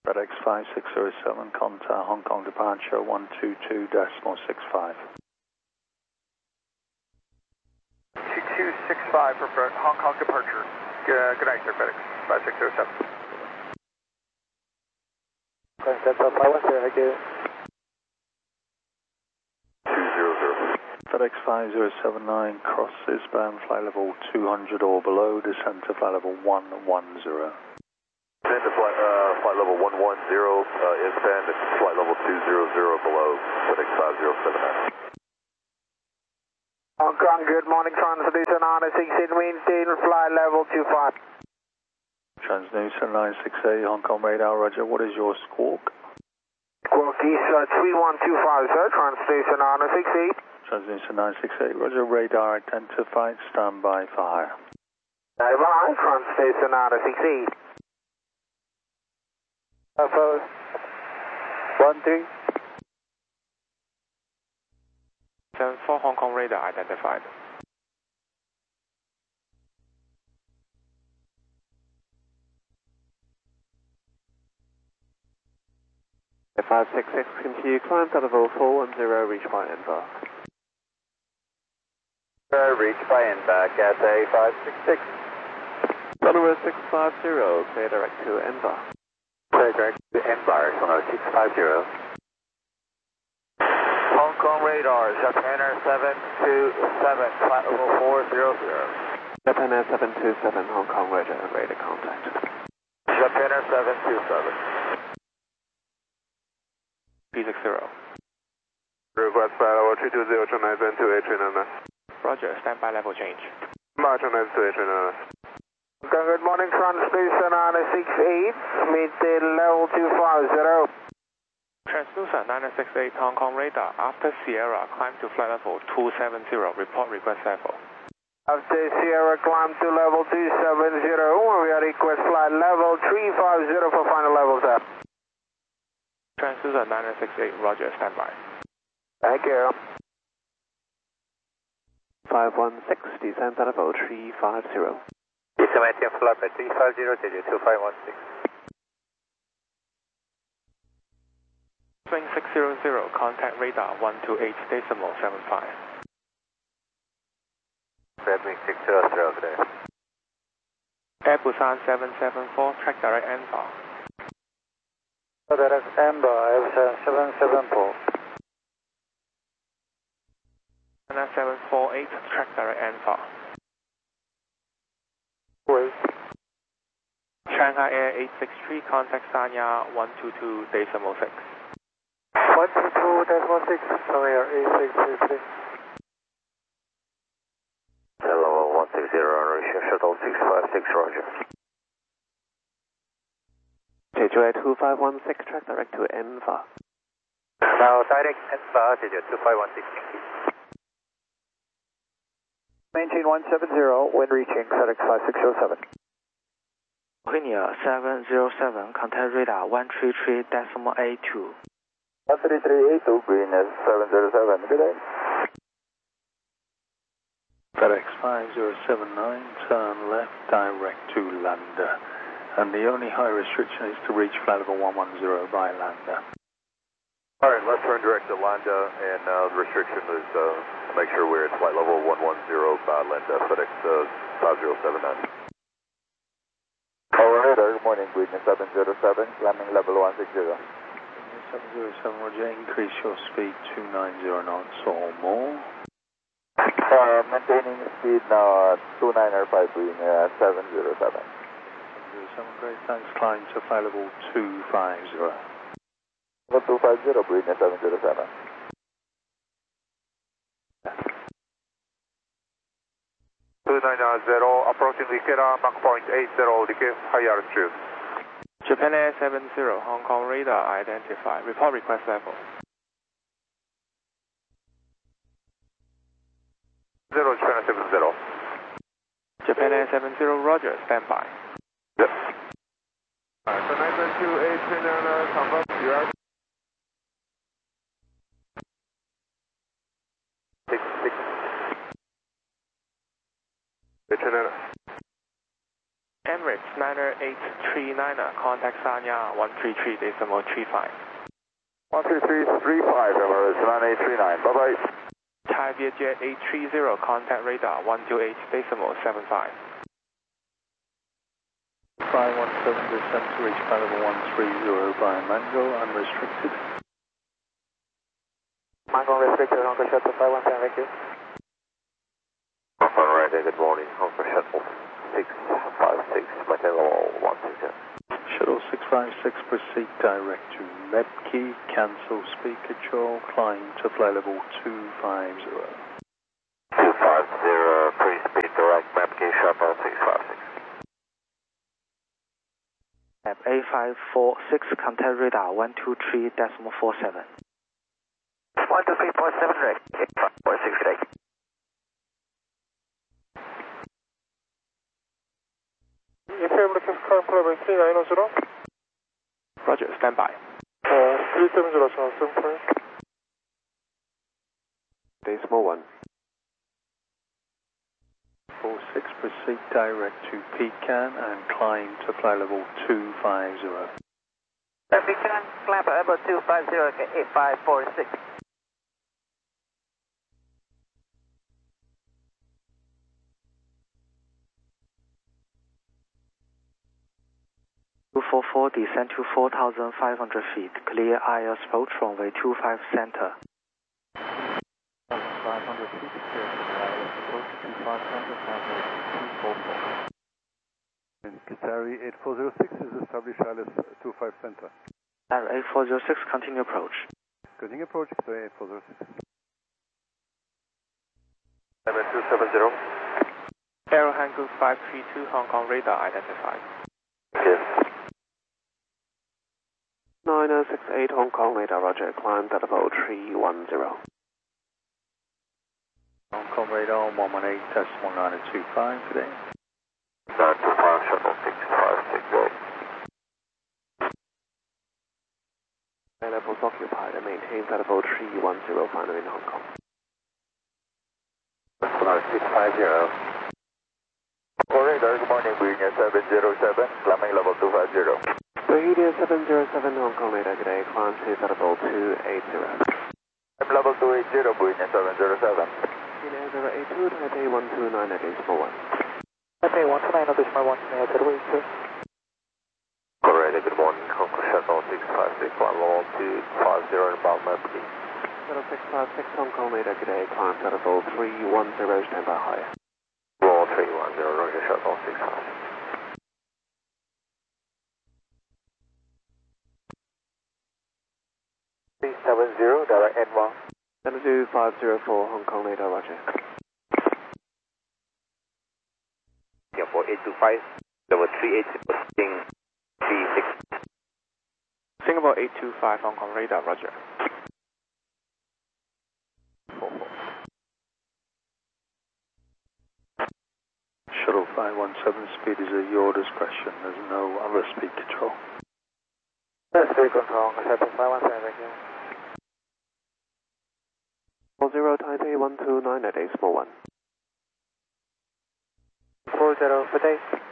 FedEx 5607, contact Hong Kong departure 122.65. 2265 for Hong Kong departure. Good night, sir, FedEx 5607. Delta 510, thank you. 200. FedEx 5079, cross Isban, flight level 200 or below, descend to flight level 110. Descend to flight level 110, Isban, flight level 200 below, FedEx 5079. Hong Kong, good morning, Transducer 968, maintain flight level 25. Transducer 968, Hong Kong radar, roger. What is your squawk? Squawk is 3125, sir, Transducer 968. Transducer 968, roger, radar identified, stand by for hire. Bye bye, Transducer 968. Purple 13. 74 Hong Kong radar identified. The 566 continue climb to level 410, reach by Embark. Reach by Embark at a 566. Runway 650, clear direct to Embark. Clear direct to Embark on 650. Hong Kong radar, Japan Air 727, flight level 400. Japan Air 727, Hong Kong radar contact. Japan Air 727. P60. Request flight level 320, turn 972, HNMS. Roger, standby level change. March 972, HNMS. Good morning, Transducer 968, maintain level 250. Transducer 968 Hong Kong radar, after Sierra, climb to flight level 270, report request level. After Sierra climb to level 270, we are request flight level 350 for final level sir. Transducer 968, roger, standby. Thank you. 516, descend to level 350. Maintain flight by 350, 2516. Swing 600, contact radar 128.75. Redwing 600, good day. Air Busan 774, track direct Anvar. Direct Anvar, 774. China 748, track direct Anvar. Wait. Shanghai Air 863, contact Sanya 122.6. 122.6, Shanghai Air 863. Level 160, shuttle 656, roger. JJ 2516, track direct to Enva. Now direct Enva, JJ 2516, thank you. Maintain 170 when reaching FedEx 5607. Linear 707, contact radar 133.82. 13382, green is 707, good day. FedEx 5079, turn left direct to Lander. And the only high restriction is to reach flight level 110 by Lander. Alright, left turn direct to Landa, and the restriction is make sure we're at flight level 110 by Landa, FedEx 5079. Alright, good morning, green is 707, climbing level 160. 707, roger, increase your speed to 90 knots or more. Maintaining speed now 2905 green, 707. 707, great, thanks, climb to flight level 250. 250, green is 707. Approaching Ikeda, Mach point 80, high altitude. Japan Air 70, Hong Kong radar identified, report request level. 0, Japan Air 70. Japan Air 70, roger, standby. Yep. Alright, so 972, confirm, you are 66. Emirates 983, 39er, contact Sanya 133.35. 133.35, Emirates 9839, bye-bye. Thai Vietjet 830, contact radar 128.75. 517 descent to reach flight level 130 by Mango, unrestricted. Mango restricted, Hong Kong Shuttle 517, thank you. Hong Kong Radar, good morning, Hong Kong Shuttle 656, maintain level 160. Shuttle 656, proceed direct to Lepke, cancel speed control, climb to flight level 250. 250, pre-speed direct, Lepke, Shuttle 656. A546, contact radar 123.47. 123.7 direct, 8546 direct. If you're looking for current level 3900. Roger, stand by. 370, Sunprime. Decimal 1. 46, proceed direct to Pecan and climb to flight level 250. Pecan, climb at level 250, 8546. 244, descend to 4,500 feet. Clear ILS approach runway 25 center. 500 feet, clear ILS approach 25 center, 244. Qatari 8406 is established ILS 25 center. Air 8406, continue approach. Continue approach, Qatari 8406. 7270. Aero Hangul 532, Hong Kong radar identified. Yes. 9068 Hong Kong radar, roger, climb at level 310. Hong Kong radar 118.925 today. 925, Shuttle 656. Air levels occupied and maintains at level 310, final in Hong Kong. 650. Radar, good morning, Virginia 707, climbing level 250. Virginia 707 Hong Kong radar, good day, climb to level 280. I'm level 280, Virginia 707. Virginia 082, Taipei 129 at Decimal 1. Taipei 129, Decimal 1, may I tell you, sir? Radar, good morning, Hong Kong Shuttle 656, level 250 inbound Lepke. 0656 Hong Kong radar, good day, climb to level 310, stand by higher. Level 310, Roger, Shuttle 656. 370, direct N1. 72504 Hong Kong radar, roger. Singapore 825, level 380, proceeding 36. Singapore 825, Hong Kong radar, roger. Shuttle 517, speed is at your discretion. There's no other speed control. That's speed control, Shuttle 517, thank you. 40 Taipei 129 at Decimal 1. 40, good day.